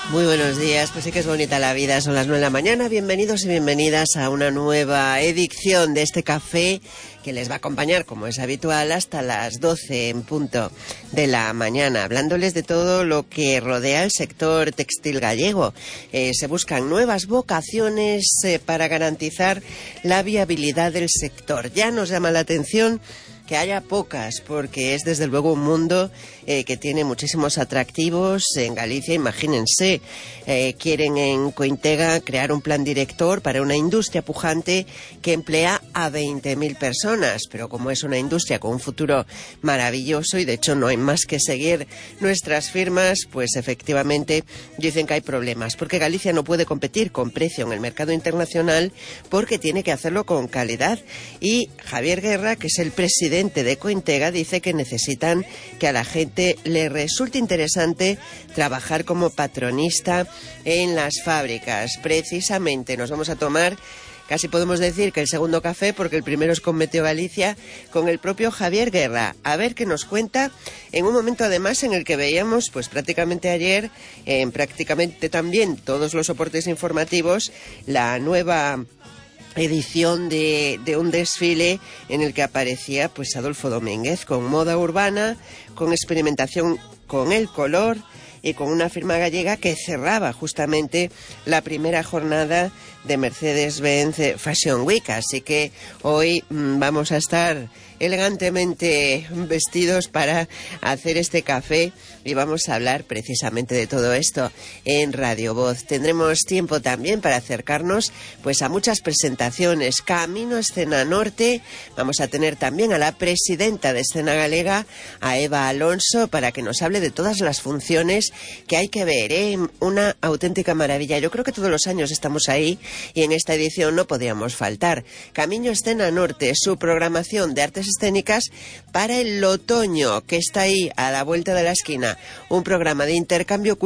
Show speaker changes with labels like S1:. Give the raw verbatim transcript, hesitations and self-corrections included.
S1: Muy buenos días, pues sí que es bonita la vida, son las nueve de la mañana, bienvenidos y bienvenidas a una nueva edición de este café que les va a acompañar, como es habitual, hasta las doce en punto de la mañana, hablándoles de todo lo que rodea el sector textil gallego. Eh, se buscan nuevas vocaciones eh, para garantizar la viabilidad del sector. Ya nos llama la atención que haya pocas, porque es desde luego un mundo eh, que tiene muchísimos atractivos en Galicia. Imagínense, eh, quieren en Cointega crear un plan director para una industria pujante que emplea a veinte mil personas, pero como es una industria con un futuro maravilloso y de hecho no hay más que seguir nuestras firmas, pues efectivamente dicen que hay problemas, porque Galicia no puede competir con precio en el mercado internacional porque tiene que hacerlo con calidad. Y Javier Guerra, que es el presidente de Cointega, dice que necesitan que a la gente le resulte interesante trabajar como patronista en las fábricas. Precisamente nos vamos a tomar, casi podemos decir que el segundo café, porque el primero es con Meteo Galicia, con el propio Javier Guerra, a ver qué nos cuenta en un momento además en el que veíamos, pues prácticamente ayer, en prácticamente también todos los soportes informativos, la nueva edición de, de un desfile en el que aparecía pues Adolfo Domínguez con moda urbana, con experimentación con el color y con una firma gallega que cerraba justamente la primera jornada de Mercedes-Benz Fashion Week. Así que hoy mmm, vamos a estar elegantemente vestidos para hacer este café y vamos a hablar precisamente de todo esto en Radio Voz. Tendremos tiempo también para acercarnos pues a muchas presentaciones. Camino a Escena Norte, vamos a tener también a la presidenta de Escena Galega, a Eva Alonso, para que nos hable de todas las funciones que hay que ver, ¿eh? Una auténtica maravilla. Yo creo que todos los años estamos ahí y en esta edición no podíamos faltar. Camino a Escena Norte, su programación de artes escénicas para el otoño, que está ahí a la vuelta de la esquina, un programa de intercambio cultural